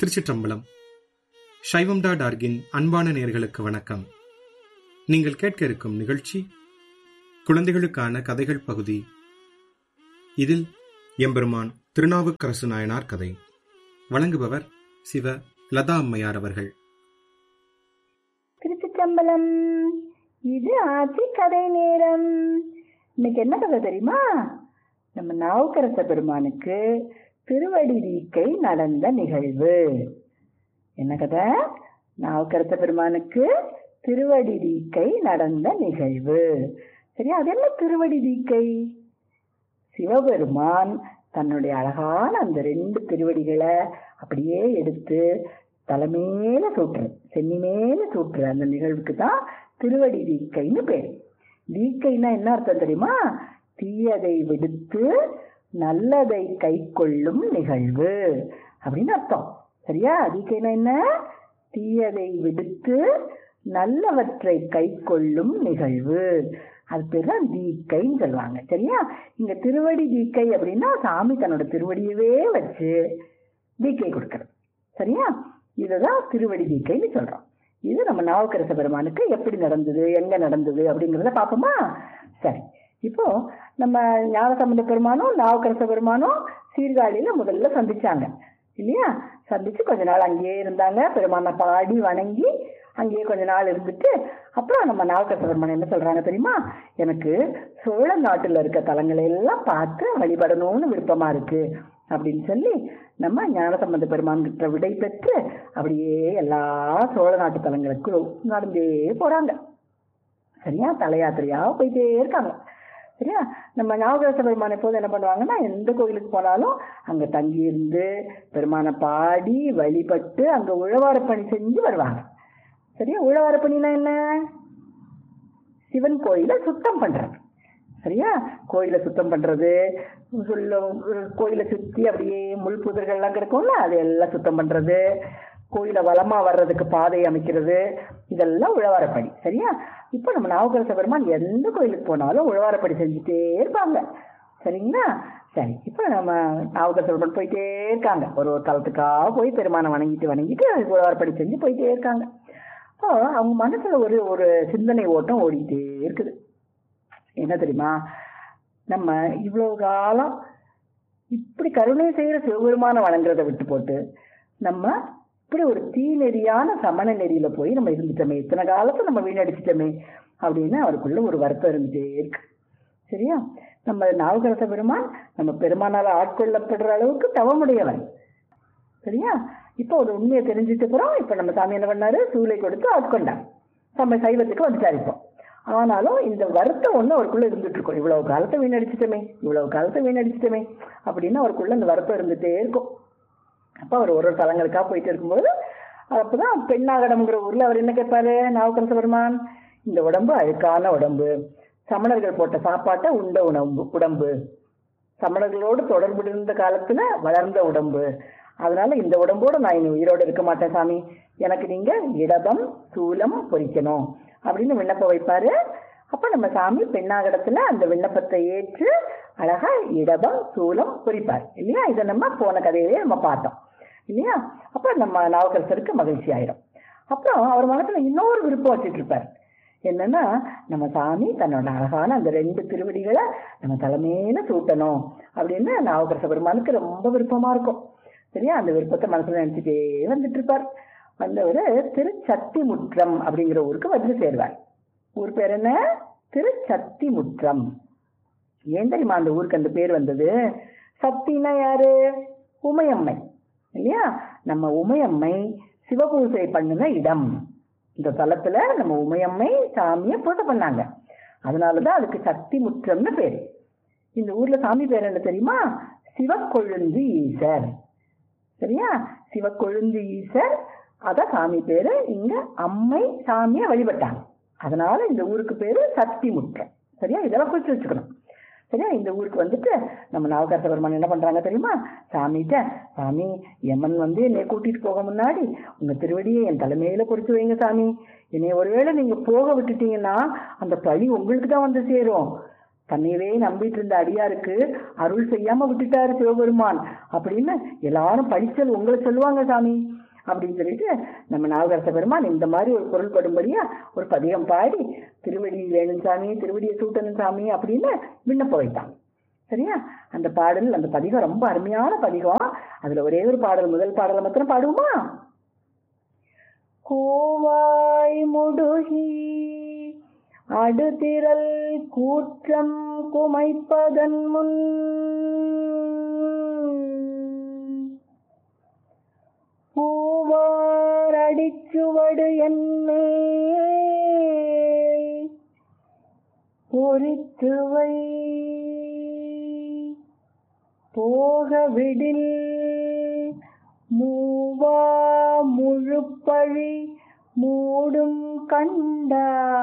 திருச்சிற்றம்பலம். சைவம்.org-இன் அன்பான நேயர்களுக்கு வணக்கம். நீங்கள் கேட்க இருக்கும் நிகழ்ச்சி குழந்தைகளுக்கான கதைகள் பகுதி. இதில் எம்பெருமான் திருநாவுக்கரசு நாயனார் கதை. வழங்குபவர் சிவ லதா அம்மையார் அவர்கள். திருச்சிற்றம்பலம். இது ஆட்சி கதை நேரம். இன்னைக்கு என்ன கதை தெரியுமா? நம்ம நாவுக்கரச பெருமானுக்கு திருவடி தீக்கை நடந்த நிகழ்வு. என்ன கதை? நாவுக்கரச பெருமானுக்கு திருவடி தீக்கை நடந்த நிகழ்வு. சரியா? அது என்ன திருவடி தீக்கை? சிவபெருமான் தன்னுடைய அழகான அந்த 2 திருவடிகளை அப்படியே எடுத்து தலைமையில சூட்டுற, சென்னி மேல சூட்டுற அந்த நிகழ்வுக்கு தான் திருவடி தீக்கைன்னு பேர். தீக்கைன்னா என்ன அர்த்தம் தெரியுமா? தீயதை விடுத்து நல்லதை கை கொள்ளும் நிகழ்வு அப்படின்னு அர்த்தம். சரியா? தீக்கைனா என்ன? தீயதை விடுத்து நல்லவற்றை கை கொள்ளும் நிகழ்வு. அது பேர் தான் தீக்கைன்னு சொல்லுவாங்க. சரியா? இங்க திருவடி தீக்கை அப்படின்னா சாமி தன்னோட திருவடியவே வச்சு தீக்கை கொடுக்கறது. சரியா? இதுதான் திருவடி தீக்கைன்னு சொல்றோம். இது நம்ம நாவுக்கரச பெருமானுக்கு எப்படி நடந்தது, எங்க நடந்தது அப்படிங்கிறத பார்ப்போமா? சரி, இப்போ நம்ம ஞானசம்பந்த பெருமானும் நாவுக்கரச பெருமானும் சீர்காழியில முதல்ல சந்திச்சாங்க இல்லையா? சந்திச்சு கொஞ்ச நாள் அங்கேயே இருந்தாங்க. பெருமானை பாடி வணங்கி அங்கேயே கொஞ்ச நாள் இருந்துட்டு அப்புறம் நம்ம நாவுக்கரச பெருமான் என்ன சொல்றாங்க தெரியுமா? எனக்கு சோழ நாட்டுல இருக்க தலங்களை எல்லாம் பார்த்து வழிபடணும்னு விருப்பமா இருக்கு அப்படின்னு சொல்லி நம்ம ஞானசம்பந்த பெருமான் கிட்ட விடை பெற்று அப்படியே எல்லா சோழ நாட்டு தலங்களுக்கு நடந்தே போறாங்க. சரியா? தல யாத்திரையா போயிட்டே இருக்காங்க. சரியா? நம்ம நாவுக்கரச பெருமான் எப்போது என்ன பண்ணுவாங்கன்னா, எந்த கோயிலுக்கு போனாலும் அங்க தங்கி இருந்து பெருமானை பாடி வழிபட்டு அங்க உழவார பணி செஞ்சு வருவாங்க. சரியா? உழவார பணினா என்ன? சிவன் கோயிலை சுத்தம் பண்றது. சரியா? கோயிலை சுத்தம் பண்றது, கோயிலை சுத்தி அப்படியே முள் புதர்கள்லாம் கிடக்கும்ல, அது எல்லாம் சுத்தம் பண்றது, கோயிலை வளமா வர்றதுக்கு பாதை அமைக்கிறது, இதெல்லாம் உழவாரப்படி. சரியா? இப்ப நம்ம நாவுக்கரச பெருமான் எந்த கோயிலுக்கு போனாலும் உழவாரப்படி செஞ்சுட்டே இருப்பாங்க. சரிங்களா? சரி, இப்ப நம்ம நாவுக்கரச பெருமான் போயிட்டே இருக்காங்க. ஒரு தலத்துக்காக போய் பெருமானை வணங்கிட்டு உழவாரப்படி செஞ்சு போயிட்டே இருக்காங்க. அப்போ அவங்க மனசுல ஒரு சிந்தனை ஓட்டம் ஓடிக்கிட்டே இருக்குது. என்ன தெரியுமா? நம்ம இவ்வளவு காலம் இப்படி கருணை செய்யற சிவபெருமான வணங்குறதை விட்டு போட்டு நம்ம இப்படி ஒரு தீநெறியான சமண நெறியில போய் நம்ம இருந்துட்டோமே, இத்தனை காலத்தை நம்ம வீணடிச்சிட்டோமே அப்படின்னு அவருக்குள்ள ஒரு வருத்தம் இருந்துட்டே இருக்கு. சரியா? நம்ம நாவுக்கரச பெருமான் நம்ம பெருமானால ஆட்கொள்ளப்படுற அளவுக்கு தவமுடையவன். சரியா? இப்போ ஒரு உண்மையை தெரிஞ்சுட்டு போறோம். இப்ப நம்ம சாமி என்ன பண்ணாரு? சூளை கொடுத்து ஆட்கொண்டார். நம்ம சைவத்துக்கு வந்துட்டாரு. இப்போ ஆனாலும் இந்த வருத்தம் ஒண்ணு அவருக்குள்ள இருந்துட்டு இருக்கும். இவ்வளவு காலத்தை வீணடிச்சிட்டோமே அப்படின்னு அவருக்குள்ள இந்த வருத்தம் இருந்துட்டே இருக்கும். அப்ப அவர் ஒரு தலங்களுக்காக போயிட்டு இருக்கும்போது அப்பதான் பெண்ணாகடம்ங்கிற ஊர்ல அவர் என்ன கேட்பாரு நாவுக்கரச பெருமான்? இந்த உடம்பு அழுக்கான உடம்பு, சமணர்கள் போட்ட சாப்பாட்டை உண்ட உடம்பு, சமணர்களோடு தொடர்பு இருந்த காலத்துல வளர்ந்த உடம்பு, அதனால இந்த உடம்போட நான் இனி உயிரோடு இருக்க மாட்டேன் சாமி, எனக்கு நீங்க இடபம் சூலம் பொறிக்கணும் அப்படின்னு விண்ணப்பம் வைப்பாரு. அப்ப நம்ம சாமி பெண்ணாகடத்துல அந்த விண்ணப்பத்தை ஏற்று அழகா இடபம் சூலம் பொறிப்பார் இல்லையா? இதை நம்ம போன கதையிலேயே நம்ம பார்த்தோம் இல்லையா? அப்ப நம்ம நாவுக்கரசருக்கு மகிழ்ச்சி ஆயிடும். அப்புறம் அவர் மனசுல இன்னொரு விருப்பம் வச்சுட்டு இருப்பார். என்னன்னா, நம்ம சாமி தன்னோட அழகான அந்த 2 திருவடிகளை நம்ம தலைமையில சூட்டணும் அப்படின்னு நாவுக்கரச பெருமானுக்கு ரொம்ப விருப்பமா இருக்கும். சரியா? அந்த விருப்பத்தை மனசுல நினைச்சுட்டே வந்துட்டு இருப்பார். வந்தவர் திருச்சத்திமுற்றம் அப்படிங்கிற ஊருக்கு வந்து சேர்வார். ஊர் பேர் என்ன? திருச்சத்திமுற்றம். ஏன் தெரியுமா அந்த ஊருக்கு அந்த பேர் வந்தது? சத்தினா யாரு? உமையம்மை இல்லையா? நம்ம உமையம்மை சிவபூசை பண்ணின இடம். இந்த தலத்துல நம்ம உமையம்மை சாமியை பூஜை பண்ணாங்க. அதனாலதான் அதுக்கு சத்திமுற்றம்னு பேரு. இந்த ஊர்ல சாமி பேர் என்ன தெரியுமா? சிவக்கொழுந்து ஈசர். சரியா? சிவக்கொழுந்து ஈசர், அதான் சாமி பேரு. இங்க அம்மை சாமியை வழிபட்டாங்க, அதனால இந்த ஊருக்கு பேரு சத்திமுற்றம். சரியா? இதெல்லாம் குறிச்சு வச்சுக்கணும். சரியா? இந்த ஊருக்கு வந்துட்டு நம்ம நாவுக்கரச பெருமான் என்ன பண்றாங்க தெரியுமா? சாமிகிட்ட, சாமி யமன் வந்து என்னை கூட்டிட்டு போக முன்னாடி உங்க திருவடியை என் தலைமையில பொறிச்சு வைங்க சாமி, என்னை ஒருவேளை நீங்க போக விட்டுட்டீங்கன்னா அந்த பழி உங்களுக்கு தான் வந்து சேரும், தன்னையவே நம்பிட்டு இருந்த அடியாருக்கு அருள் செய்யாம விட்டுட்டாரு சிவபெருமான் அப்படின்னு எல்லாரும் படிச்சல் உங்களை சொல்லுவாங்க சாமி அப்படின்னு சொல்லிட்டு நம்ம நாவுக்கரச பெருமான் இந்த மாதிரி ஒரு பொருள் படும்படியா ஒரு பதிகம் பாடி திருவடி வேணும் சாமி, திருவடியை சூட்டணும் சாமி அப்படின்னு விண்ணப்ப வைத்தாங்க. சரியா? அந்த பாடல், அந்த பதிகம் ரொம்ப அருமையான பதிகம். அதுல ஒரே ஒரு பாடல், முதல் பாடலை மாத்திரம் பாடுவோமா? கோவாய் முடுகி அடுதிரல் கூற்றம் குமைப்பதன் முன் பூவார் அடிச்சுவடு என்னே பொறித்துவை போக விடில் மூவா முழுப்பழி மூடும் கண்டா